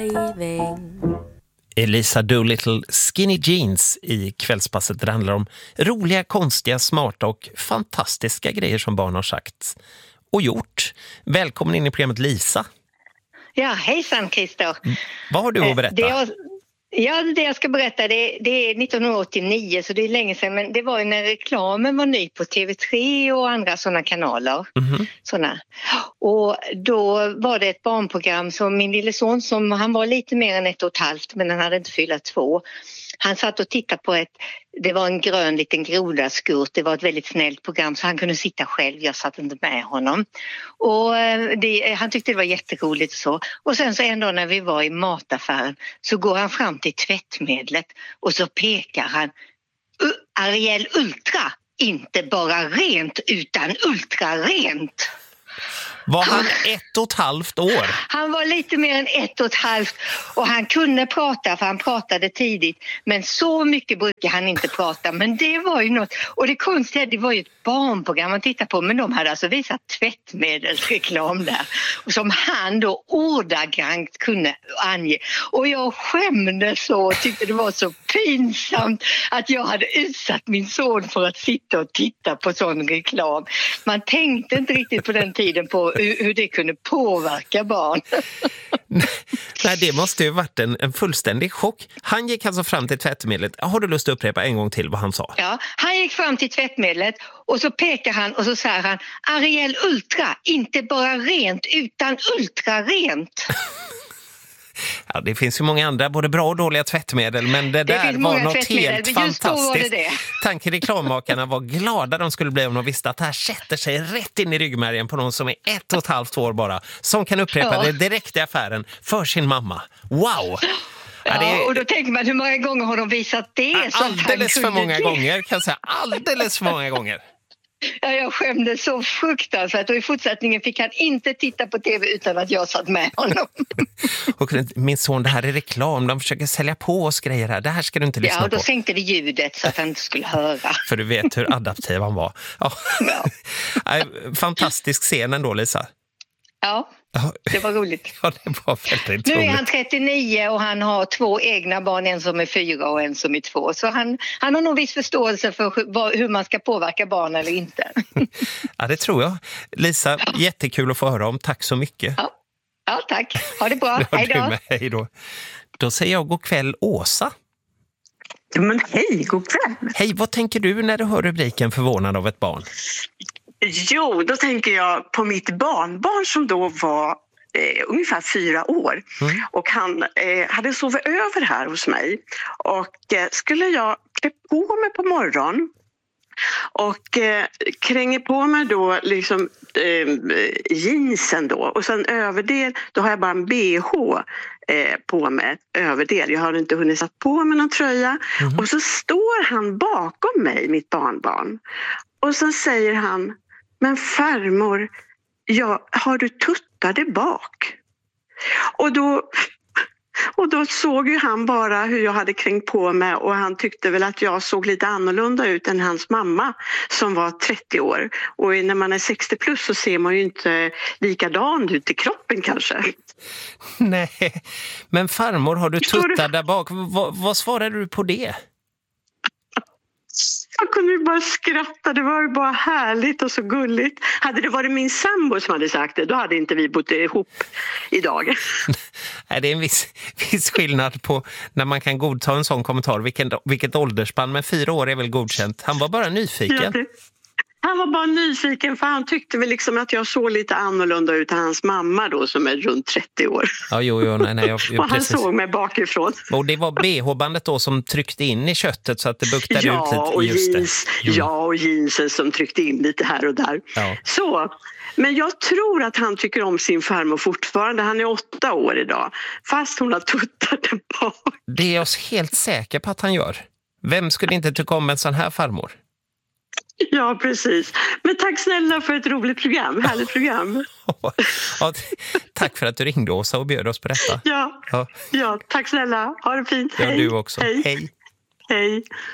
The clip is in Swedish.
leaving. Elisa Doolittle, Skinny Jeans i Kvällspasset. Det handlar om roliga, konstiga, smarta och fantastiska grejer som barn har sagt och gjort. Välkommen in i programmet, Lisa. Ja, hejsan Christer. Vad har du att berätta? Det jag ska berätta det är 1989, så det är länge sedan, men det var ju när reklamen var ny på TV3 och andra sådana kanaler. Såna. Och då var det ett barnprogram som min lille son, han var lite mer än 1,5, men han hade inte fyllt 2. Han satt och tittade på det var en grön liten grodaskurt. Det var ett väldigt snällt program så han kunde sitta själv. Jag satt inte med honom. Och han tyckte det var jätteroligt och så. Och sen så en dag när vi var i mataffären så går han fram till tvättmedlet och så pekar han: Ariel Ultra, inte bara rent utan ultra rent. Var han 1,5 år? Han var lite mer än 1,5 och han kunde prata, för han pratade tidigt. Men så mycket brukar han inte prata. Men det var ju något. Och det konstiga, det var ju ett barnprogram man tittade på. Men de hade alltså visat tvättmedelsreklam där. Och som han då ordagrant kunde ange. Och jag skämdes så och tyckte det var så pinsamt att jag hade utsatt min son för att sitta och titta på sån reklam. Man tänkte inte riktigt på den tiden på hur det kunde påverka barn. Nej, det måste ju varit en fullständig chock. Han gick alltså fram till tvättmedlet. Har du lust att upprepa en gång till vad han sa? Ja, han gick fram till tvättmedlet och så pekar han och så säger han: Ariel Ultra, inte bara rent utan ultra rent. Ja, det finns ju många andra, både bra och dåliga tvättmedel, men det där var något helt fantastiskt. Tanken reklammakarna var glada de skulle bli om de visste att det här sätter sig rätt in i ryggmärgen på någon som är 1,5 år bara, som kan upprepa det direkt i affären för sin mamma. Wow! Ja, och då tänker man, hur många gånger har de visat det? Alldeles för många gånger, kan jag säga. Alldeles för många gånger. Ja, jag skämdes så fruktansvärt och i fortsättningen fick han inte titta på tv utan att jag satt med honom. Och min son, det här är reklam, de försöker sälja på oss grejer här, det här ska du inte lyssna på. Ja, och då sänkte vi ljudet så att han inte skulle höra. För du vet hur adaptiv han var. Ja. Fantastisk scen ändå, Lisa. Ja, det var roligt. Ja, det var väldigt nu är roligt. han 39 och han har 2 egna barn, en som är 4 och en som är 2. Så han har nog viss förståelse för hur man ska påverka barn eller inte. Ja, det tror jag. Lisa, jättekul att få höra om. Tack så mycket. Ja, tack. Ha det bra. Hej då. Hej då. Då säger jag god kväll, Åsa. Men hej, god kväll. Hej, vad tänker du när du hör rubriken förvånad av ett barn? Jo, då tänker jag på mitt barnbarn som då var ungefär 4 år. Och han hade sovit över här hos mig. Och skulle jag klä på mig på morgonen och kränger på mig då liksom jeansen då. Och sen överdel, då har jag bara en BH på mig, överdel. Jag har inte hunnit satt på mig någon tröja. Och så står han bakom mig, mitt barnbarn. Och så säger han: men farmor, har du tuttade bak? Och då såg ju han bara hur jag hade kränkt på mig, och han tyckte väl att jag såg lite annorlunda ut än hans mamma som var 30 år. Och när man är 60 plus så ser man ju inte likadan ut i kroppen kanske. Nej, men farmor, har du tuttar där bak? Vad svarade du på det? Jag kunde ju bara skratta, det var ju bara härligt och så gulligt. Hade det varit min sambo som hade sagt det, då hade inte vi bott ihop idag. Nej, det är en viss skillnad på när man kan godta en sån kommentar. Vilket åldersspann, men 4 år är väl godkänt. Han var bara nyfiken. Ja, han var bara nyfiken, för han tyckte väl liksom att jag såg lite annorlunda ut än hans mamma då, som är runt 30 år. Ja, jo, nej, och han precis. såg mig bakifrån. Och det var BH-bandet då som tryckte in i köttet så att det buktade ut lite. Och jeans, och jeansen som tryckte in lite här och där. Ja. Så, men jag tror att han tycker om sin farmor fortfarande. Han är 8 år idag, fast hon har tuttat bak. Det är jag helt säker på att han gör. Vem skulle inte tycka om en sån här farmor? Ja, precis. Men tack snälla för ett roligt program. Härligt program. Ja, tack för att du ringde, Åsa, och bjöd oss på detta. Ja, tack snälla. Ha det fint. Ja, hej. du också. Hej. Hej.